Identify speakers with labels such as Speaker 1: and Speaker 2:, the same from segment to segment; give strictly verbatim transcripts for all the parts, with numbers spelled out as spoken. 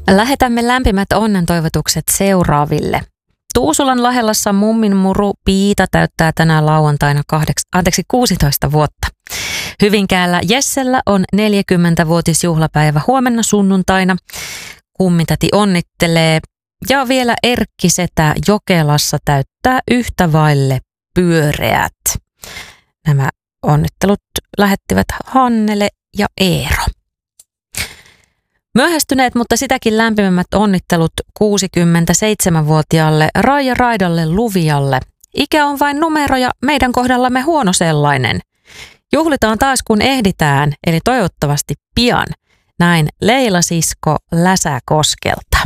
Speaker 1: Lähetämme lämpimät onnentoivotukset seuraaville. Tuusulan Lahellassa mummin muru Piita täyttää tänään lauantaina kahdeks, anteeksi, kuusitoista vuotta. Hyvinkäällä Jessellä on neljäkymmenvuotisjuhlapäivä huomenna sunnuntaina. Kummitäti onnittelee. Ja vielä Erkki Setä Jokelassa täyttää yhtä vaille pyöreät. Nämä onnittelut lähettivät Hannele ja Eero. Myöhästyneet, mutta sitäkin lämpimämmät onnittelut kuusikymmentäseitsemänvuotiaalle Raija Raidalle Luvialle. Ikä on vain numero ja meidän kohdallamme huono sellainen. Juhlitaan taas kun ehditään, eli toivottavasti pian. Näin Leila Sisko Läsäkoskelta.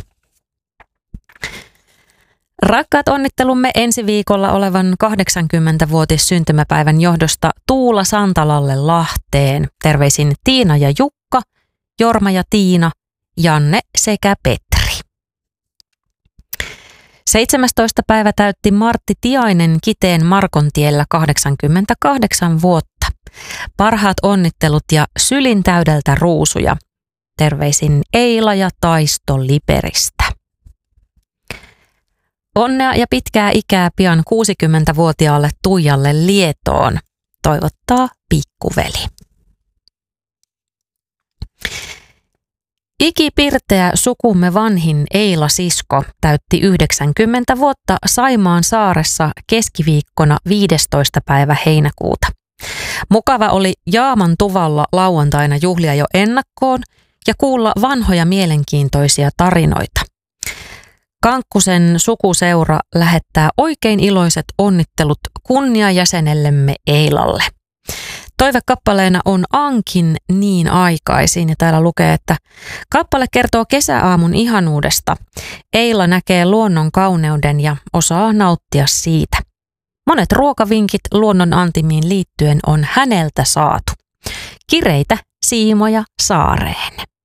Speaker 1: Rakkaat onnittelumme ensi viikolla olevan kahdeksankymmenvuotis syntymäpäivän johdosta Tuula Santalalle Lahteen. Terveisin Tiina ja Jukka, Jorma ja Tiina, Janne sekä Petri. seitsemästoista päivä täytti Martti Tiainen Kiteen Markontiellä kahdeksankymmentäkahdeksan vuotta. Parhaat onnittelut ja sylin täydeltä ruusuja. Terveisin Eila ja Taisto Liperistä. Onnea ja pitkää ikää pian kuusikymmenvuotiaalle Tuijalle Lietoon, toivottaa pikkuveli. Ikipirteä sukumme vanhin Eila Sisko täytti yhdeksänkymmentä vuotta Saimaan saaressa keskiviikkona viidestoista päivä heinäkuuta. Mukava oli Jaaman tuvalla lauantaina juhlia jo ennakkoon ja kuulla vanhoja mielenkiintoisia tarinoita. Kankkusen sukuseura lähettää oikein iloiset onnittelut kunniajäsenellemme Eilalle. Toivekappaleena on Ankin niin aikaisin ja täällä lukee, että kappale kertoo kesäaamun ihanuudesta. Eila näkee luonnon kauneuden ja osaa nauttia siitä. Monet ruokavinkit luonnon antimiin liittyen on häneltä saatu. Kireitä siimoja saareen.